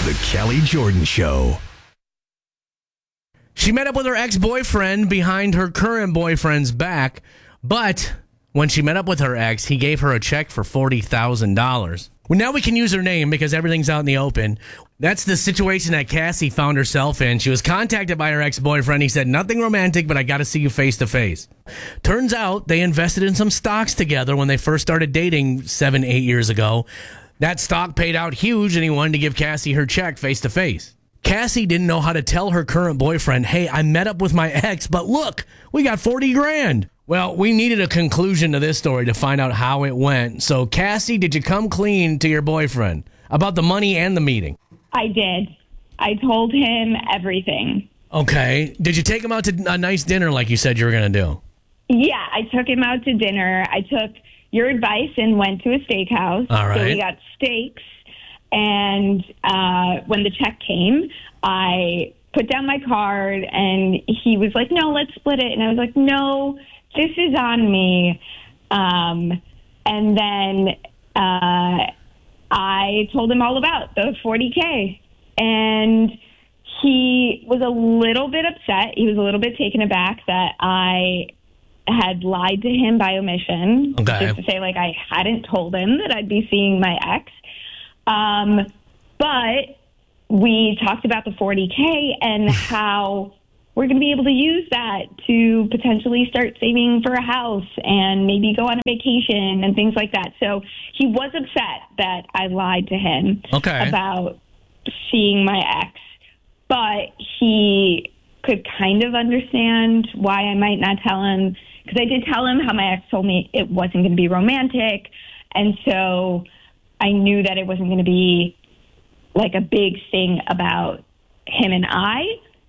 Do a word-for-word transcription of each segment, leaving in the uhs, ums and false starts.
The Kelly Jordan Show. She met up with her ex-boyfriend behind her current boyfriend's back, but when she met up with her ex, he gave her a check for forty thousand dollars. Well, now we can use her name because everything's out in the open. That's the situation that Cassie found herself in. She was contacted by her ex-boyfriend. He said, nothing romantic, but I got to see you face to face. Turns out they invested in some stocks together when they first started dating seven, eight years ago. That stock paid out huge, and he wanted to give Cassie her check face to face. Cassie didn't know how to tell her current boyfriend, hey, I met up with my ex, but look, we got forty grand. Well, we needed a conclusion to this story to find out how it went. So, Cassie, did you come clean to your boyfriend about the money and the meeting? I did. I told him everything. Okay. Did you take him out to a nice dinner like you said you were going to do? Yeah, I took him out to dinner. I took your advice and went to a steakhouse. All right. So we got steaks. And uh, when the check came, I put down my card, and he was like, no, let's split it. And I was like, no, this is on me. Um, and then uh, I told him all about the forty K. And he was a little bit upset. He was a little bit taken aback that I had lied to him by omission. Okay. Just to say, like, I hadn't told him that I'd be seeing my ex. Um, but we talked about the forty K and how we're going to be able to use that to potentially start saving for a house and maybe go on a vacation and things like that. So he was upset that I lied to him Okay. about seeing my ex, but he could kind of understand why I might not tell him, because I did tell him how my ex told me it wasn't going to be romantic. And so I knew that it wasn't going to be like a big thing about him and I.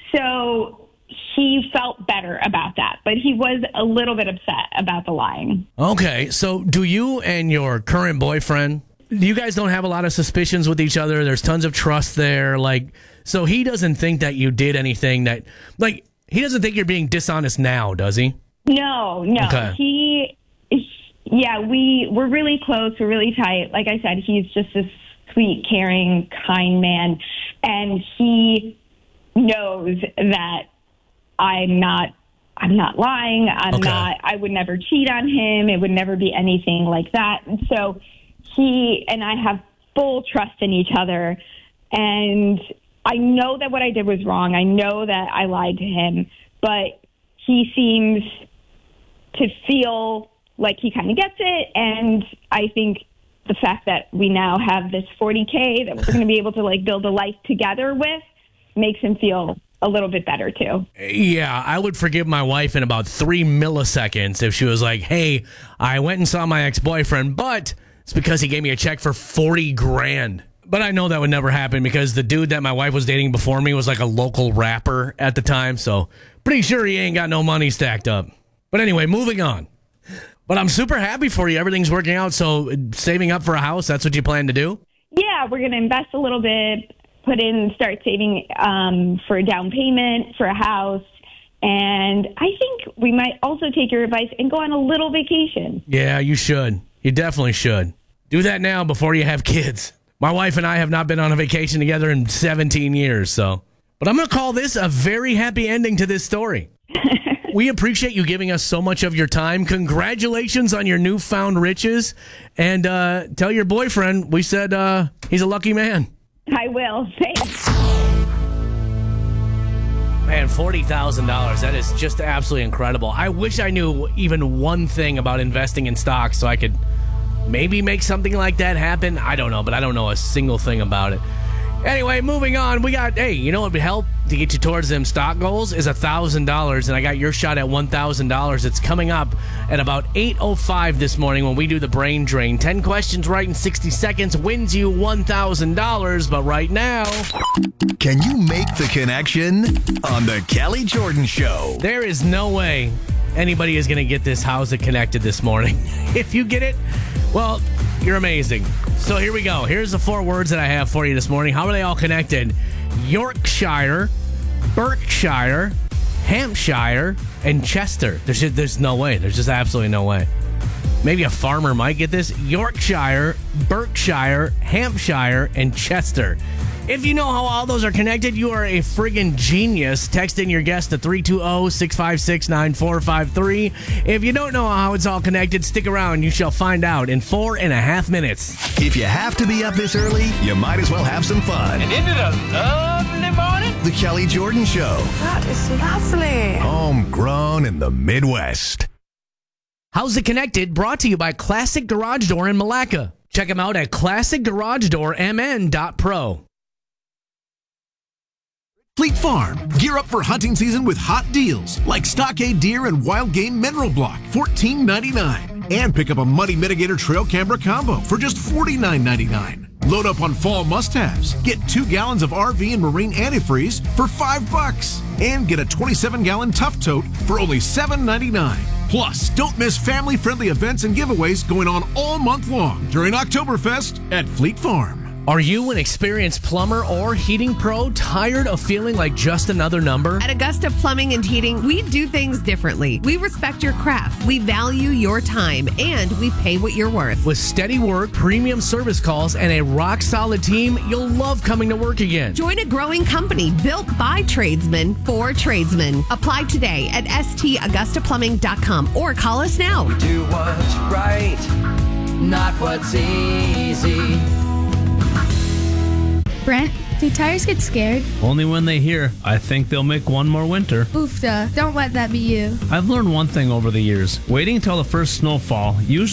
So he felt better about that, but he was a little bit upset about the lying. Okay. So do you and your current boyfriend, you guys don't have a lot of suspicions with each other? There's tons of trust there. Like, so he doesn't think that you did anything that, like, he doesn't think you're being dishonest now, does he? No, no. Okay. He, yeah, we, we're really close. We're really tight. Like I said, he's just this sweet, caring, kind man. And he knows that I'm not, I'm not lying. I'm Okay. not, I would never cheat on him. It would never be anything like that. And so he and I have full trust in each other. And I know that what I did was wrong. I know that I lied to him, but he seems to feel like he kind of gets it. And I think the fact that we now have this forty K that we're going to be able to like build a life together with makes him feel a little bit better too. Yeah, I would forgive my wife in about three milliseconds if she was like, hey, I went and saw my ex-boyfriend, but it's because he gave me a check for forty grand. But I know that would never happen because the dude that my wife was dating before me was like a local rapper at the time. So pretty sure he ain't got no money stacked up. But anyway, moving on. But I'm super happy for you. Everything's working out. So saving up for a house, that's what you plan to do? Yeah, we're going to invest a little bit, put in, start saving um, for a down payment for a house. And I think we might also take your advice and go on a little vacation. Yeah, you should. You definitely should. Do that now before you have kids. My wife and I have not been on a vacation together in seventeen years, so. But I'm going to call this a very happy ending to this story. We appreciate you giving us so much of your time. Congratulations on your newfound riches. And uh, tell your boyfriend we said uh, he's a lucky man. I will. Thanks. Man, forty thousand dollars. That is just absolutely incredible. I wish I knew even one thing about investing in stocks so I could maybe make something like that happen. I don't know, but I don't know a single thing about it. Anyway, moving on. We got, hey, you know what would help to get you towards them stock goals is one thousand dollars, and I got your shot at one thousand dollars. It's coming up at about eight oh five this morning when we do the brain drain. ten questions right in sixty seconds wins you one thousand dollars, but right now... Can you make the connection on the Kelly Jordan Show? There is no way anybody is going to get this How's It Connected this morning. If you get it, well, you're amazing. So here we go. Here's the four words that I have for you this morning. How are they all connected? Yorkshire, Berkshire, Hampshire, and Chester. There's just, there's no way. There's just absolutely no way. Maybe a farmer might get this. Yorkshire, Berkshire, Hampshire, and Chester. If you know how all those are connected, you are a friggin' genius. Text in your guess to three two zero, six five six, nine four five three. If you don't know how it's all connected, stick around. You shall find out in four and a half minutes. If you have to be up this early, you might as well have some fun. And isn't it a lovely morning? The Kelly Jordan Show. That is lovely. Homegrown in the Midwest. How's It Connected? Brought to you by Classic Garage Door in Malacca. Check them out at classic garage door m n dot pro. Fleet Farm. Gear up for hunting season with hot deals like Stockade Deer and Wild Game Mineral Block, fourteen ninety-nine. And pick up a Muddy Mitigator Trail Camera Combo for just forty-nine ninety-nine. Load up on fall must-haves. Get two gallons of R V and marine antifreeze for five bucks. And get a twenty-seven gallon Tough Tote for only seven ninety-nine. Plus, don't miss family-friendly events and giveaways going on all month long during Oktoberfest at Fleet Farm. Are you an experienced plumber or heating pro tired of feeling like just another number? At Augusta Plumbing and Heating, we do things differently. We respect your craft, we value your time, and we pay what you're worth. With steady work, premium service calls, and a rock-solid team, you'll love coming to work again. Join a growing company built by tradesmen for tradesmen. Apply today at s t augusta plumbing dot com or call us now. Do what's right, not what's easy. Brent, do tires get scared? Only when they hear, I think they'll make one more winter. Oofda, don't let that be you. I've learned one thing over the years. Waiting until the first snowfall usually